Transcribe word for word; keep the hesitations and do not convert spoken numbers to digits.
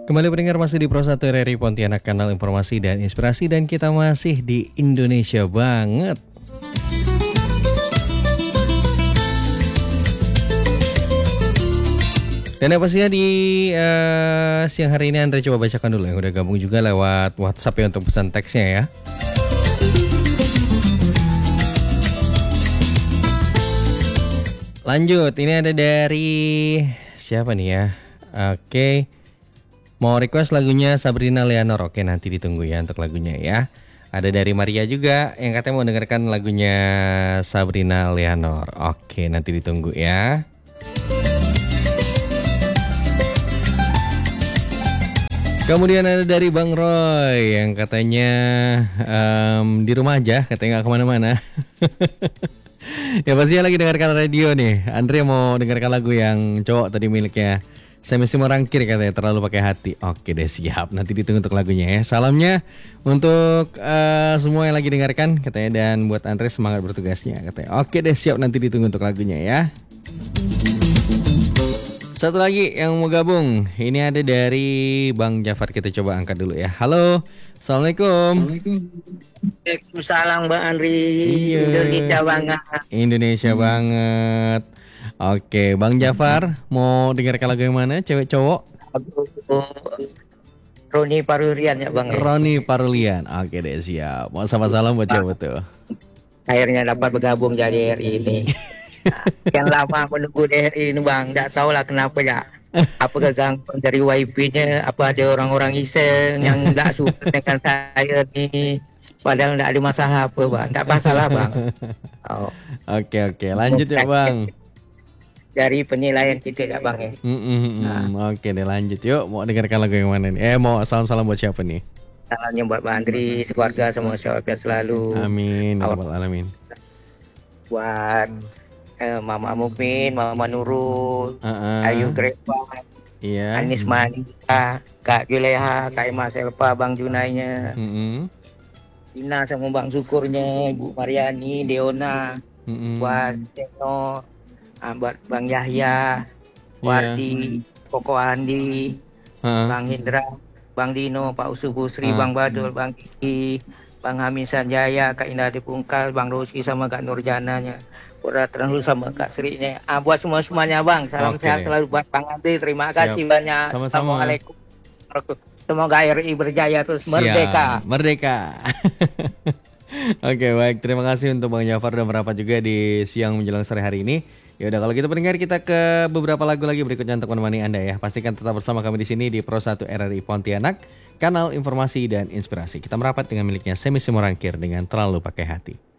Kembali pendengar masih di Pro satu R R I Pontianak, kanal informasi dan inspirasi, dan kita masih di Indonesia banget. Dan apa sih ya di uh, siang hari ini Andre coba bacakan dulu yang udah gabung juga lewat WhatsApp ya untuk pesan teksnya ya. Lanjut, ini ada dari siapa nih ya? Oke, mau request lagunya Sabrina Leonor. Oke, nanti ditunggu ya untuk lagunya ya. Ada dari Maria juga yang katanya mau dengarkan lagunya Sabrina Leonor. Oke, nanti ditunggu ya. Kemudian ada dari Bang Roy yang katanya um, di rumah aja, katanya nggak kemana-mana. Ya pastinya lagi dengarkan radio nih. Andre mau dengarkan lagu yang cowok tadi miliknya Semesti Morangkir, katanya Terlalu Pakai Hati. Oke deh, siap, nanti ditunggu untuk lagunya ya. Salamnya untuk uh, semua yang lagi dengarkan katanya, dan buat Andre semangat bertugasnya katanya. Oke deh, siap, nanti ditunggu untuk lagunya ya. Satu lagi yang mau gabung, ini ada dari Bang Jafar, kita coba angkat dulu ya. Halo, Assalamualaikum. Waalaikumsalam Bang Andri. Iya. Indonesia banget. Indonesia hmm. banget. Oke, Bang Jafar mau dengarkan lagu yang mana? Cewek cowok? Roni Parulian ya Bang. Roni Parulian. Oke deh, siap. Mau sama salam buat siapa tuh? Akhirnya dapat bergabung jadi R I ini. Yang lama menunggu D R I ini Bang, nggak tahu lah kenapa ya. Apa gangguan dari wifi-nya, apa ada orang-orang iseng yang nggak suka dengan saya nih. Padahal nggak ada masalah apa Bang, nggak masalah Bang. Oh. Oke oke, lanjut ya Bang. Dari penilaian kita ya Bang ya. Mm-mm, nah. Oke deh, lanjut yuk. Mau dengarkan lagu yang mana nih? Eh mau salam-salam buat siapa nih? Salamnya buat Bang Andri, sekeluarga, semua sehat selalu. Amin, ya rabbal alamin. Buat Eh, Mama Mupin, Mama Nurul, uh-uh. Ayu Grepa, yeah. Anis Manika, Kak Juleha, Kak Ima Selpa, Bang Junainya, mm-hmm. Ina sama Bang Syukurnya, Ibu Mariani, Deona, mm-hmm. buat Teno, buat Bang Yahya, Wardi, yeah. Koko Andi, uh-huh. Bang Hindra, Bang Dino, Pak Usu Busri, uh-huh. Bang Badul, Bang Kiki, Bang Amin Sanjaya, Kak Indah Dipungkal, Bang Roski sama Kak Nurjananya. Udah terlalu sama Kak Sri-nya. Ah, buat semua-semuanya Bang. Salam okay. sehat selalu buat Bang Andri. Terima kasih Siap. banyak. Sama-sama. Assalamualaikum. Semoga R I berjaya terus. Merdeka. Siap. Merdeka. Oke, okay, baik. Terima kasih untuk Bang Jafar dan merapat juga di siang menjelang sore hari ini. Ya udah, kalau gitu pendengar, kita ke beberapa lagu lagi berikutnya untuk menemani Anda ya. Pastikan tetap bersama kami di sini di Pro satu R R I Pontianak, kanal informasi dan inspirasi. Kita merapat dengan miliknya Semesti Morangkir dengan Terlalu Pakai Hati.